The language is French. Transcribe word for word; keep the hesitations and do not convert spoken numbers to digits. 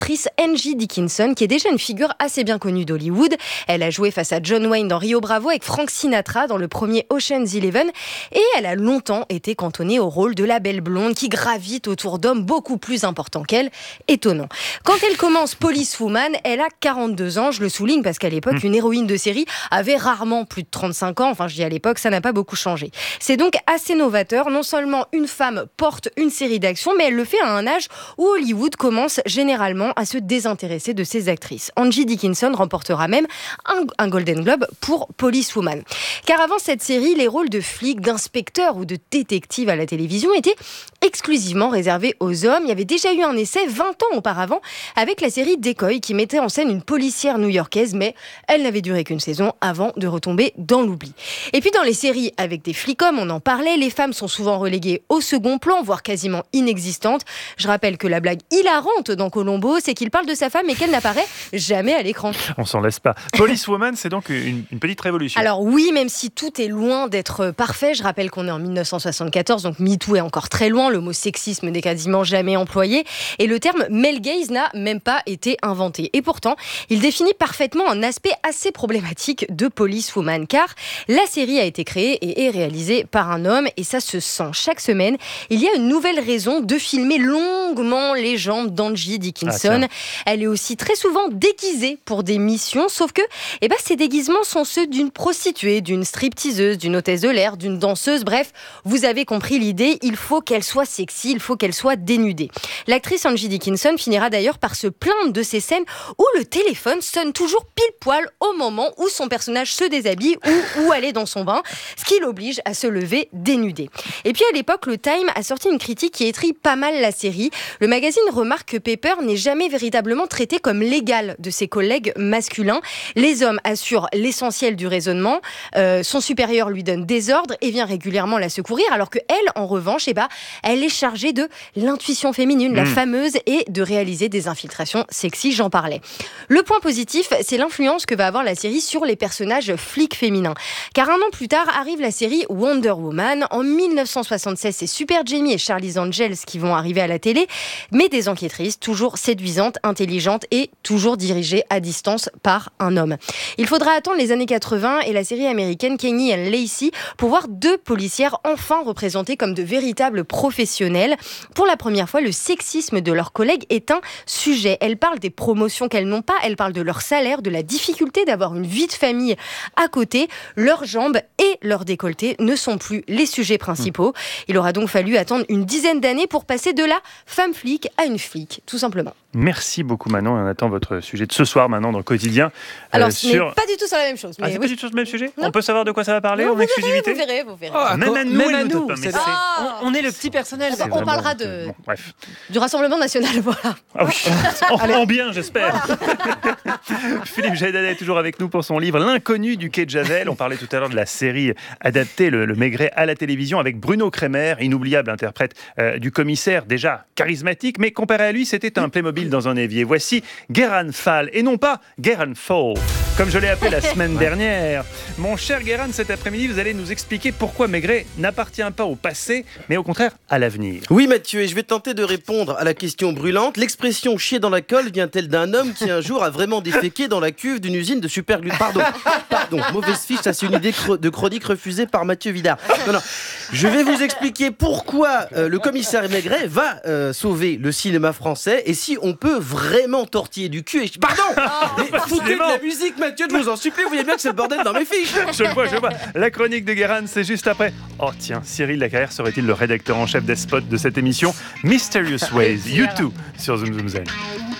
l'actrice Angie Dickinson, qui est déjà une figure assez bien connue d'Hollywood. Elle a joué face à John Wayne dans Rio Bravo avec Frank Sinatra dans le premier Ocean's Eleven. Et elle a longtemps été cantonnée au rôle de la belle blonde qui gravite autour d'hommes beaucoup plus importants qu'elle. Étonnant. Quand elle commence Policewoman, elle a quarante-deux ans. Je le souligne parce qu'à l'époque, mmh. une héroïne de série avait rarement plus de trente-cinq ans. Enfin, je dis à l'époque, ça n'a pas beaucoup changé. C'est donc assez novateur. Non seulement une femme porte une série d'actions, mais elle le fait à un âge où Hollywood commence généralement à se désintéresser de ses actrices. Angie Dickinson remportera même un, un Golden Globe pour Policewoman. Car avant cette série, les rôles de flics, d'inspecteurs ou de détectives à la télévision étaient exclusivement réservés aux hommes. Il y avait déjà eu un essai vingt ans auparavant avec la série Decoy qui mettait en scène une policière new-yorkaise, mais elle n'avait duré qu'une saison avant de retomber dans l'oubli. Et puis dans les séries avec des flics hommes, on en parlait, les femmes sont souvent reléguées au second plan, voire quasiment inexistantes. Je rappelle que la blague hilarante dans Columbo, c'est qu'il parle de sa femme et qu'elle n'apparaît jamais à l'écran. On s'en laisse pas. Policewoman, c'est donc une, une petite révolution. Alors oui, même si tout est loin d'être parfait, je rappelle qu'on est en dix-neuf cent soixante-quatorze, donc MeToo est encore très loin, le mot sexisme n'est quasiment jamais employé, et le terme male gaze n'a même pas été inventé. Et pourtant, il définit parfaitement un aspect assez problématique de Policewoman, car la série a été créée et est réalisée par un homme, et ça se sent. Chaque semaine, il y a une nouvelle raison de filmer longuement les jambes d'Angie Dickinson. Ah, elle est aussi très souvent déguisée pour des missions, sauf que eh ben, ces déguisements sont ceux d'une prostituée, d'une stripteaseuse, d'une hôtesse de l'air, d'une danseuse. Bref, vous avez compris l'idée, il faut qu'elle soit sexy, il faut qu'elle soit dénudée. L'actrice Angie Dickinson finira d'ailleurs par se plaindre de ces scènes où le téléphone sonne toujours pile poil au moment où son personnage se déshabille ou où elle est dans son bain, ce qui l'oblige à se lever dénudée. Et puis à l'époque, le Time a sorti une critique qui étrit pas mal la série. Le magazine remarque que Pepper n'est jamais véritablement traité comme l'égal de ses collègues masculins. Les hommes assurent l'essentiel du raisonnement, euh, son supérieur lui donne des ordres et vient régulièrement la secourir, alors que elle, en revanche, eh ben, elle est chargée de l'intuition féminine, mmh. la fameuse, et de réaliser des infiltrations sexy, j'en parlais. Le point positif, c'est l'influence que va avoir la série sur les personnages flics féminins. Car un an plus tard arrive la série Wonder Woman. En dix-neuf cent soixante-seize, c'est Super Jamie et Charlie's Angels qui vont arriver à la télé, mais des enquêtrices toujours séduisantes, intelligentes et toujours dirigées à distance par un homme. Il faudra attendre les années quatre-vingts et la série américaine Kenny and Lacey pour voir deux policières enfin représentées comme de véritables professionnelles. Pour la première fois, le sexisme de leurs collègues est un sujet. Elles parlent des promotions qu'elles n'ont pas, elles parlent de leur salaire, de la difficulté d'avoir une vie de famille à côté. Leurs jambes et leur décolleté ne sont plus les sujets principaux. Il aura donc fallu attendre une dizaine d'années pour passer de la femme flic à une flic, tout simplement. Merci beaucoup Manon, on attend votre sujet de ce soir maintenant dans le quotidien. Alors euh, ce sur... n'est pas du tout sur la même chose. Mais ah, c'est oui. pas du tout sur le même sujet. Non. On peut savoir de quoi ça va parler non, en vous exclusivité. Verrez, vous verrez, vous verrez. Oh, même à nous, même à nous. Pas, c'est ah, on, on est le petit personnel. On, on parlera de bon, bref. du Rassemblement National, voilà. Ah oui, en, en bien j'espère. Voilà. Philippe Jaidanet est toujours avec nous pour son livre L'inconnu du quai de Javel. On parlait tout à l'heure de la série adaptée, le, le Maigret à la télévision, avec Bruno Kremer, inoubliable interprète euh, du commissaire, déjà charismatique, mais comparé à lui, c'était un Playmobil dans un évier. Voici Guéran Fall, et non pas Guéran Fall, comme je l'ai appelé la semaine dernière. Mon cher Guéran, cet après-midi, vous allez nous expliquer pourquoi Maigret n'appartient pas au passé, mais au contraire à l'avenir. Oui Mathieu, et je vais tenter de répondre à la question brûlante. L'expression « chier dans la colle » vient-elle d'un homme qui un jour a vraiment déféqué dans la cuve d'une usine de superglue? Pardon, pardon, mauvaise fiche, ça c'est une idée de chronique refusée par Mathieu Vidard. Non, non, je vais vous expliquer pourquoi euh, le commissaire Maigret va euh, sauver le cinéma français et si on peut vraiment tortiller du cul. Et... Pardon oh, mais foutez de la musique Mathieu, je vous en supplie, vous voyez bien que c'est le bordel dans mes fiches. Je le vois, je le vois. La chronique de Guéran, c'est juste après. Oh tiens, Cyril Lacarrière serait-il le rédacteur en chef des spots de cette émission Mysterious Ways, U deux sur Zoom Zoom Zen.